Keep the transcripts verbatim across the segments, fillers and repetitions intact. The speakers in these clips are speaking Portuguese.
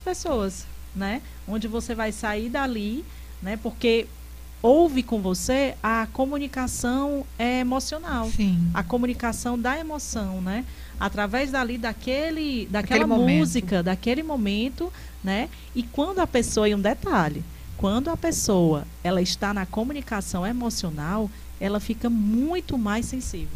pessoas, né? Onde você vai sair dali, né? Porque houve com você a comunicação é, emocional, Sim. a comunicação da emoção, né? Através dali daquele, daquela Aquele música, momento. daquele momento, né? E quando a pessoa, e um detalhe, quando a pessoa ela está na comunicação emocional, ela fica muito mais sensível.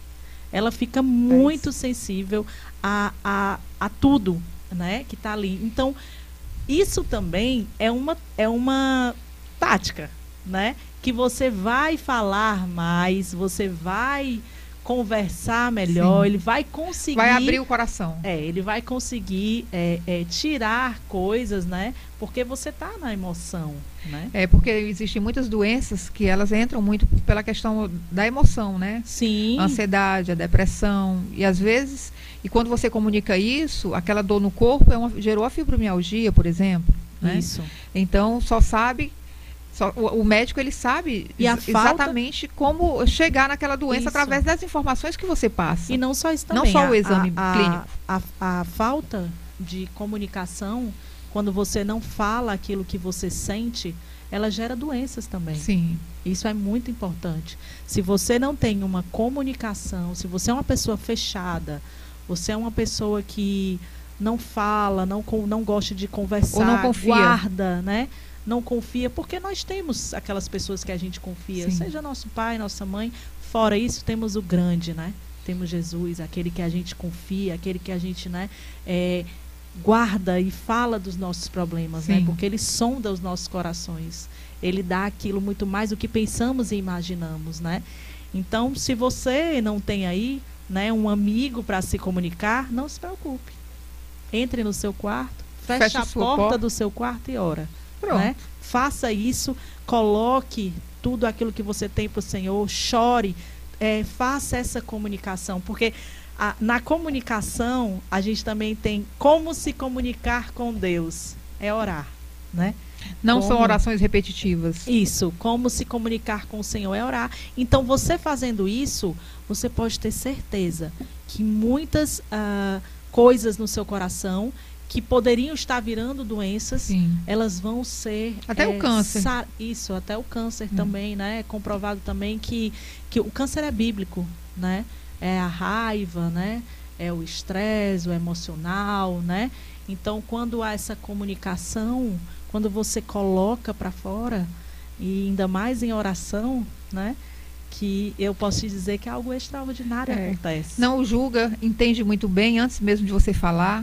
Ela fica muito É sensível a, a, a tudo, né, que está ali. Então, isso também é uma, é uma tática, né? Que você vai falar mais, você vai conversar melhor, Sim. ele vai conseguir... Vai abrir o coração. É, ele vai conseguir é, é, tirar coisas, né? Porque você está na emoção, né? É, porque existem muitas doenças que elas entram muito pela questão da emoção, né? Sim. A ansiedade, a depressão. E às vezes, e quando você comunica isso, aquela dor no corpo é uma, gerou a fibromialgia, por exemplo. Né? Isso. Então, só sabe... Só, o, o médico, ele sabe E a ex falta... exatamente como chegar naquela doença isso. através das informações que você passa. E não só isso também. Não só a, o exame a, clínico. A, a, a falta de comunicação, quando você não fala aquilo que você sente, ela gera doenças também. Sim. Isso é muito importante. Se você não tem uma comunicação, se você é uma pessoa fechada, você é uma pessoa que não fala, não, não gosta de conversar, ou não confia. guarda, né? Não confia, porque nós temos aquelas pessoas que a gente confia, Sim. seja nosso pai, nossa mãe. Fora isso, temos o grande, né? Temos Jesus, aquele que a gente confia, aquele que a gente, né, é, guarda e fala dos nossos problemas, né? Porque ele sonda os nossos corações. Ele dá aquilo muito mais do que pensamos e imaginamos, né? Então, se você não tem aí, né, um amigo para se comunicar, não se preocupe. Entre no seu quarto, feche Fecha a a sua porta, porta do seu quarto e ora. Né? Faça isso, coloque tudo aquilo que você tem para o Senhor, chore, é, faça essa comunicação, porque a, na comunicação a gente também tem como se comunicar com Deus, é orar, né? Não como, são orações repetitivas. Isso, como se comunicar com o Senhor é orar. Então, você fazendo isso, você pode ter certeza que muitas uh, coisas no seu coração que poderiam estar virando doenças, Sim. elas vão ser... Até é, o câncer. Isso, até o câncer hum. também, né? É comprovado também que, que o câncer é bíblico, né? É a raiva, né? É o estresse, o emocional, né? Então, quando há essa comunicação, quando você coloca para fora, e ainda mais em oração, né? Que eu posso te dizer que algo extraordinário é. acontece. Não julga, entende muito bem, antes mesmo de você falar.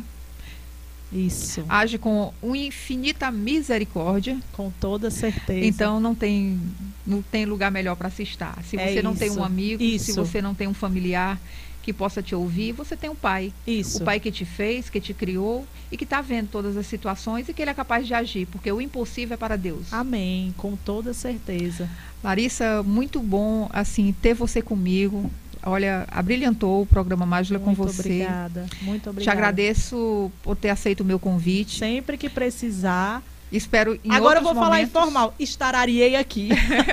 Isso. Age com uma infinita misericórdia. Com toda certeza. Então não tem, não tem lugar melhor para se estar. Se você é não tem um amigo, isso. se você não tem um familiar que possa te ouvir, você tem um pai. Isso. O pai que te fez, que te criou e que está vendo todas as situações e que ele é capaz de agir, porque o impossível é para Deus. Amém, com toda certeza. Larissa, muito bom assim ter você comigo. Olha, abrilhantou o programa Mágila com você. Muito obrigada, muito obrigada. Te agradeço por ter aceito o meu convite. Sempre que precisar. Espero em Agora eu vou momentos... falar informal. Estarariei aqui.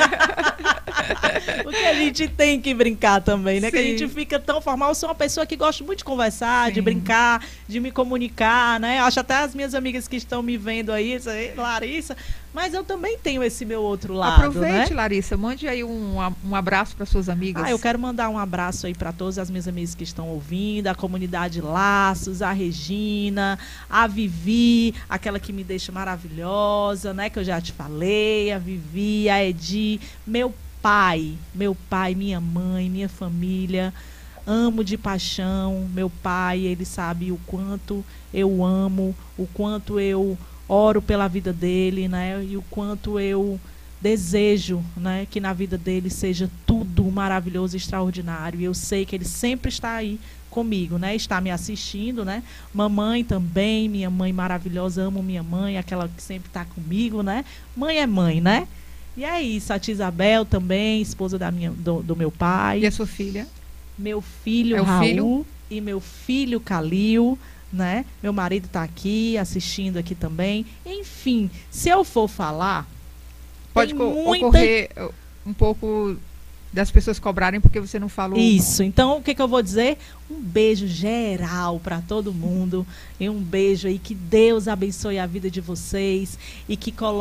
Porque a gente tem que brincar também, né? Sim. Que a gente fica tão formal. Eu sou uma pessoa que gosta muito de conversar, Sim. de brincar, de me comunicar, né? Eu acho até as minhas amigas que estão me vendo aí, Larissa, mas eu também tenho esse meu outro lado. Aproveite, né? Larissa, mande aí um, um abraço para suas amigas. Ah, eu quero mandar um abraço aí para todas as minhas amigas que estão ouvindo, a comunidade Laços, a Regina, a Vivi, aquela que me deixa maravilhosa, né? Que eu já te falei, a Vivi, a Edi, meu pai, meu pai, minha mãe, minha família, amo de paixão, meu pai, ele sabe o quanto eu amo, o quanto eu oro pela vida dele, né? E o quanto eu desejo, né, que na vida dele seja tudo maravilhoso, extraordinário. E eu sei que ele sempre está aí comigo, né? Está me assistindo, né? Mamãe também, minha mãe maravilhosa, amo minha mãe, aquela que sempre está comigo, né? Mãe é mãe, né? E é isso, a tia Isabel também, esposa da minha, do, do meu pai. E a sua filha? Meu filho, é Raul, filho? E meu filho, Calil, né? Meu marido está aqui, assistindo aqui também. Enfim, se eu for falar... Pode muita... ocorrer um pouco das pessoas cobrarem porque você não falou. Isso. Então, o que, que eu vou dizer? Um beijo geral para todo mundo. E um beijo aí. Que Deus abençoe a vida de vocês. E que coloque